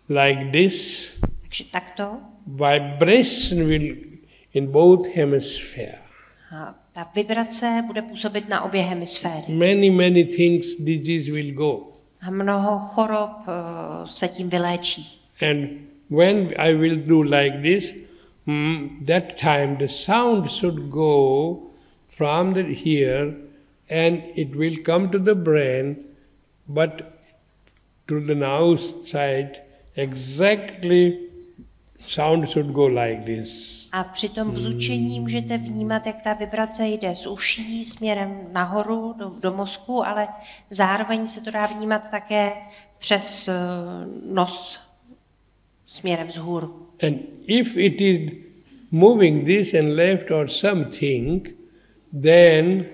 like this, Takže takto. vibration will in both hemispheres. A ta vibrace bude působit na obě hemisféry. Many things, disease will go. A mnoho chorob se tím vyléčí. And when I will do like this, that time the sound should go from the here and it will come to the brain, but to the now side, exactly sound should go like this. A při tom bzučení můžete vnímat, jak ta vibrace jde z uší směrem nahoru do mozku, ale zároveň se to dá vnímat také přes nos směrem vzhůru. And if it is moving this and left or something, then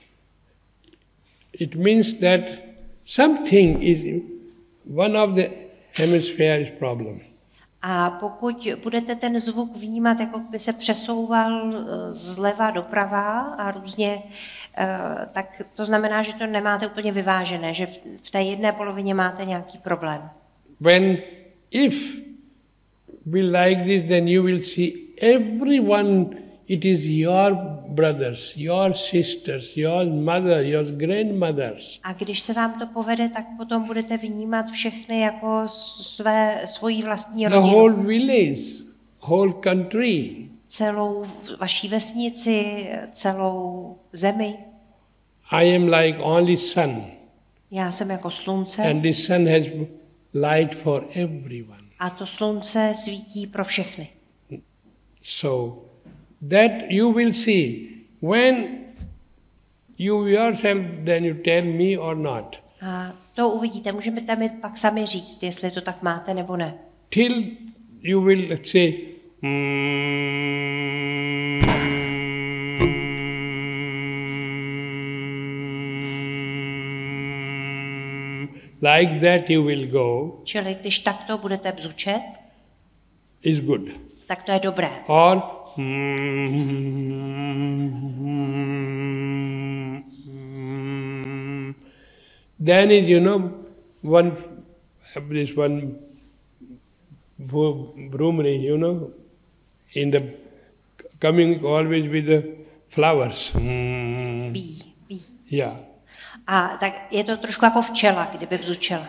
it means that something is one of the hemispheres problem. A pokud budete ten zvuk vnímat, jako by se přesouval zleva doprava a různě, tak to znamená, že to nemáte úplně vyvážené, že v té jedné polovině máte nějaký problém. If we like this, then you will see everyone, it is your brothers, your sisters, your mother, your grandmothers. A když se vám to povede, tak potom budete vnímat všechny jako svoji vlastní rodinu. The whole village, whole country. Celou vaší vesnici, celou zemi. I am like only sun. Já jsem jako slunce. And the sun has light for everyone. A to slunce svítí pro všechny. So that you will see when you yourself then you tell me or not. A to uvidíte, můžete mi pak sami říct, jestli to tak máte nebo ne. Till you will say like that you will go. Čili když takto budete bzučet, is good. Tak to je dobré. Or then is this one Brahmani, in the coming always with the flowers. Bee. Yeah. A tak je to trošku jako včela, kdyby bzučela.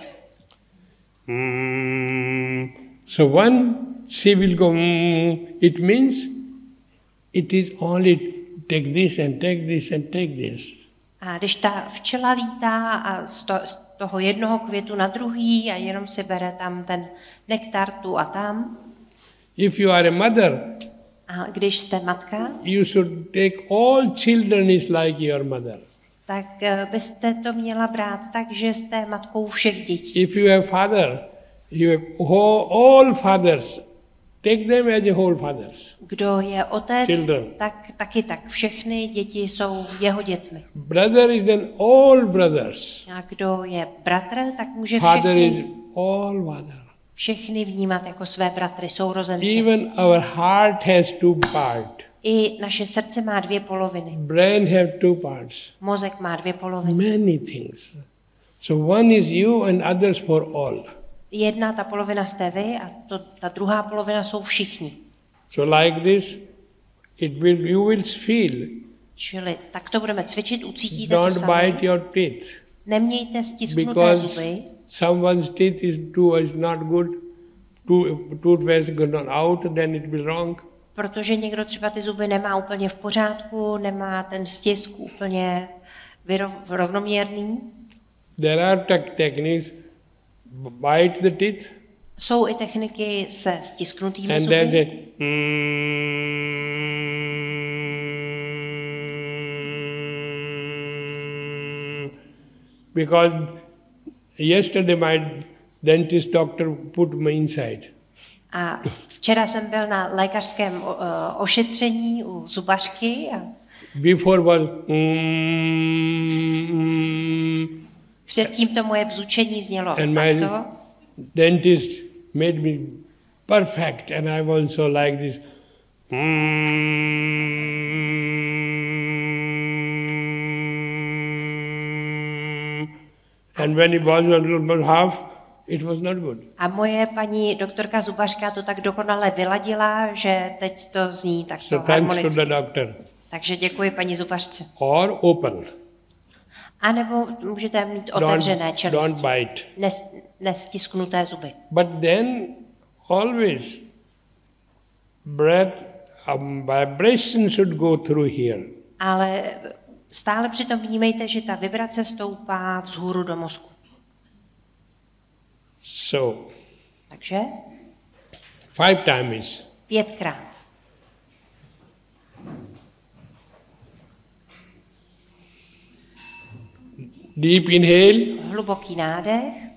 So she will go, it means it is only take this and take this and take this. A když ta včela lítá a z toho jednoho květu na druhý a jenom si bere tam ten nektar tu a tam. If you are a mother, a když jste matka, you should take all children is like your mother. Tak byste to měla brát tak, že jste matkou všech dětí. If you have father, you have all fathers. Take them as a whole fathers. Kdo je otec, Children. tak taky tak. Všechny děti jsou jeho dětmi. Brother is then all brothers. A kdo je bratr, tak může Father is all mother. všechny vnímat jako své bratry, sourozence. Even our heart has two parts. I naše srdce má dvě poloviny. Brain have two parts. Mozek má dvě poloviny. Many things. So one is you and others for all. Jedna ta polovina jste vy a ta druhá polovina jsou všichni. So like this, you will feel. Čili tak to budeme cvičit, ucítíte Don't to sami. bite your teeth. Nemějte stisknuté Because zuby. someone's teeth is not good. Toothpaste is not out, then it will wrong. Protože někdo třeba ty zuby nemá úplně v pořádku, nemá ten stisk úplně rovnoměrný. There are techniques. Bite the teeth. Jsou i techniky se stisknutými and zuby. Then say, because yesterday my dentist doctor put me inside. A včera jsem byl na lékařském ošetření u zubařky a before was předtím to moje bzučení znělo and my takto. dentist made me perfect and I was so like this. And when it was a little bit half, it was not good. A moje paní doktorka zubařka to tak dokonale vyladila, že teď to zní takto So thanks to harmonicky. the doctor. Takže děkuji paní zubařce. Or open. A nebo můžete mít otevřené Don't čelisti. bite. Nestisknuté zuby. But then always breath, vibration should go through here. Ale stále přitom vnímejte, že ta vibrace stoupá vzhůru do mozku. So, Takže 5 times. 5krát. Deep inhale, Hluboký nádech